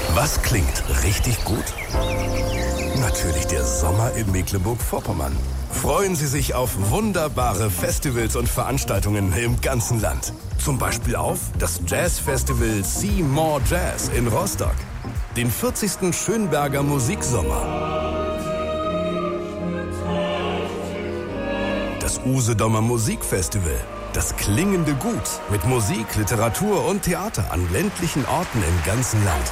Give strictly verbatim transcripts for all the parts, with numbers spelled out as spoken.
Was klingt richtig gut? Natürlich der Sommer in Mecklenburg-Vorpommern. Freuen Sie sich auf wunderbare Festivals und Veranstaltungen im ganzen Land. Zum Beispiel auf das Jazzfestival See More Jazz in Rostock, den vierzigsten Schönberger Musiksommer, das Usedomer Musikfestival, das klingende Gut mit Musik, Literatur und Theater an ländlichen Orten im ganzen Land.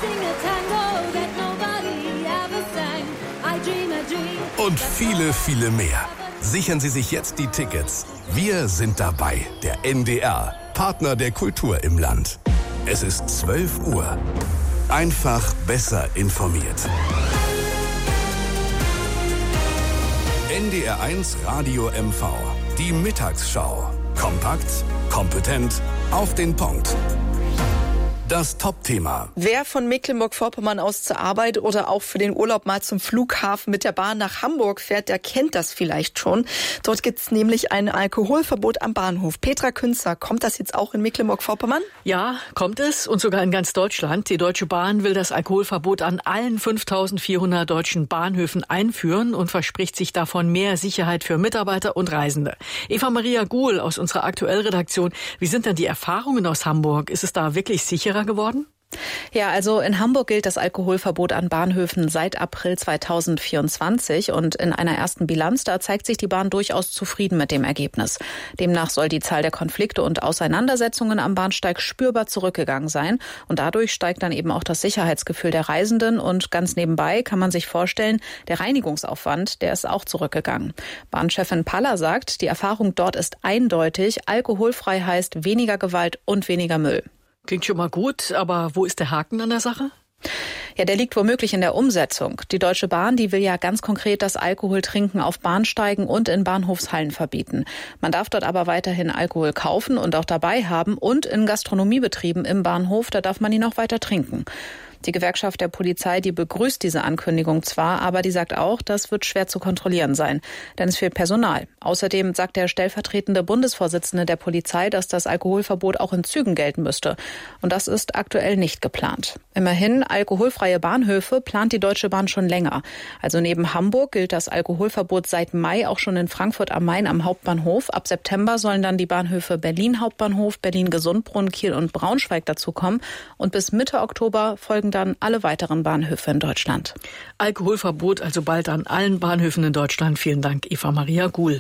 Und viele, viele mehr. Sichern Sie sich jetzt die Tickets. Wir sind dabei, der N D R, Partner der Kultur im Land. Es ist zwölf Uhr. Einfach besser informiert. N D R eins Radio M V. Die Mittagsschau. Kompakt, kompetent, auf den Punkt. Das Top-Thema. Wer von Mecklenburg-Vorpommern aus zur Arbeit oder auch für den Urlaub mal zum Flughafen mit der Bahn nach Hamburg fährt, der kennt das vielleicht schon. Dort gibt es nämlich ein Alkoholverbot am Bahnhof. Petra Künzer, kommt das jetzt auch in Mecklenburg-Vorpommern? Ja, kommt es, und sogar in ganz Deutschland. Die Deutsche Bahn will das Alkoholverbot an allen fünftausendvierhundert deutschen Bahnhöfen einführen und verspricht sich davon mehr Sicherheit für Mitarbeiter und Reisende. Eva Maria Guhl aus unserer Aktuellredaktion. Wie sind denn die Erfahrungen aus Hamburg? Ist es da wirklich sicherer geworden? Ja, also in Hamburg gilt das Alkoholverbot an Bahnhöfen seit April zweitausendvierundzwanzig und in einer ersten Bilanz, da zeigt sich die Bahn durchaus zufrieden mit dem Ergebnis. Demnach soll die Zahl der Konflikte und Auseinandersetzungen am Bahnsteig spürbar zurückgegangen sein und dadurch steigt dann eben auch das Sicherheitsgefühl der Reisenden und ganz nebenbei kann man sich vorstellen, der Reinigungsaufwand, der ist auch zurückgegangen. Bahnchefin Paller sagt, die Erfahrung dort ist eindeutig, alkoholfrei heißt weniger Gewalt und weniger Müll. Klingt schon mal gut, aber wo ist der Haken an der Sache? Ja, der liegt womöglich in der Umsetzung. Die Deutsche Bahn, die will ja ganz konkret das Alkoholtrinken auf Bahnsteigen und in Bahnhofshallen verbieten. Man darf dort aber weiterhin Alkohol kaufen und auch dabei haben und in Gastronomiebetrieben im Bahnhof, da darf man ihn auch weiter trinken. Die Gewerkschaft der Polizei, die begrüßt diese Ankündigung zwar, aber die sagt auch, das wird schwer zu kontrollieren sein, denn es fehlt Personal. Außerdem sagt der stellvertretende Bundesvorsitzende der Polizei, dass das Alkoholverbot auch in Zügen gelten müsste. Und das ist aktuell nicht geplant. Immerhin, alkoholfreie Bahnhöfe plant die Deutsche Bahn schon länger. Also neben Hamburg gilt das Alkoholverbot seit Mai auch schon in Frankfurt am Main am Hauptbahnhof. Ab September sollen dann die Bahnhöfe Berlin Hauptbahnhof, Berlin Gesundbrunnen, Kiel und Braunschweig dazukommen. Und bis Mitte Oktober folgen dann alle weiteren Bahnhöfe in Deutschland. Alkoholverbot also bald an allen Bahnhöfen in Deutschland. Vielen Dank, Eva Maria Guhl.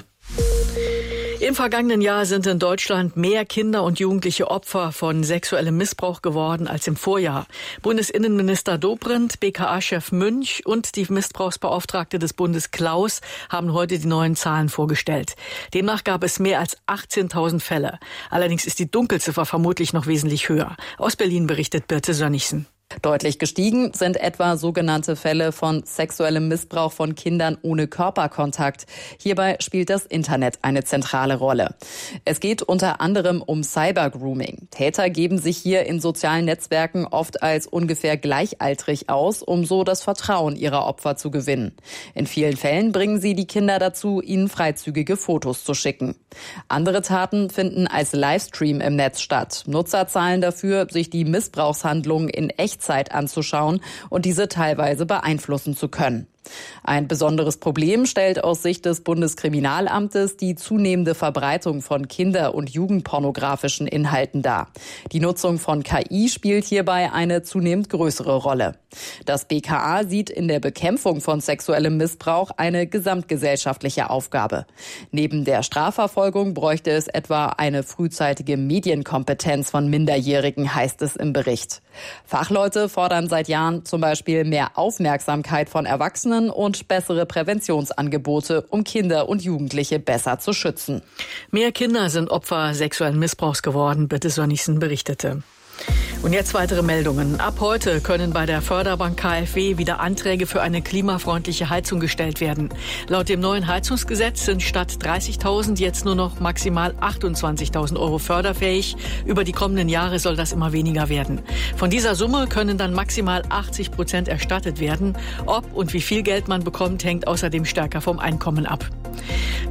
Im vergangenen Jahr sind in Deutschland mehr Kinder und Jugendliche Opfer von sexuellem Missbrauch geworden als im Vorjahr. Bundesinnenminister Dobrindt, B K A-Chef Münch und die Missbrauchsbeauftragte des Bundes Klaus haben heute die neuen Zahlen vorgestellt. Demnach gab es mehr als achtzehntausend Fälle. Allerdings ist die Dunkelziffer vermutlich noch wesentlich höher. Aus Berlin berichtet Birte Sönnigsen. Deutlich gestiegen sind etwa sogenannte Fälle von sexuellem Missbrauch von Kindern ohne Körperkontakt. Hierbei spielt das Internet eine zentrale Rolle. Es geht unter anderem um Cybergrooming. Täter geben sich hier in sozialen Netzwerken oft als ungefähr gleichaltrig aus, um so das Vertrauen ihrer Opfer zu gewinnen. In vielen Fällen bringen sie die Kinder dazu, ihnen freizügige Fotos zu schicken. Andere Taten finden als Livestream im Netz statt. Nutzer zahlen dafür, sich die Missbrauchshandlungen in Echtzeit anzuschauen und diese teilweise beeinflussen zu können. Ein besonderes Problem stellt aus Sicht des Bundeskriminalamtes die zunehmende Verbreitung von kinder- und jugendpornografischen Inhalten dar. Die Nutzung von K I spielt hierbei eine zunehmend größere Rolle. Das B K A sieht in der Bekämpfung von sexuellem Missbrauch eine gesamtgesellschaftliche Aufgabe. Neben der Strafverfolgung bräuchte es etwa eine frühzeitige Medienkompetenz von Minderjährigen, heißt es im Bericht. Fachleute fordern seit Jahren zum Beispiel mehr Aufmerksamkeit von Erwachsenen und bessere Präventionsangebote, um Kinder und Jugendliche besser zu schützen. Mehr Kinder sind Opfer sexuellen Missbrauchs geworden, Birte Sönnigsen berichtete. Und jetzt weitere Meldungen. Ab heute können bei der Förderbank K f W wieder Anträge für eine klimafreundliche Heizung gestellt werden. Laut dem neuen Heizungsgesetz sind statt dreißigtausend jetzt nur noch maximal achtundzwanzigtausend Euro förderfähig. Über die kommenden Jahre soll das immer weniger werden. Von dieser Summe können dann maximal achtzig Prozent erstattet werden. Ob und wie viel Geld man bekommt, hängt außerdem stärker vom Einkommen ab.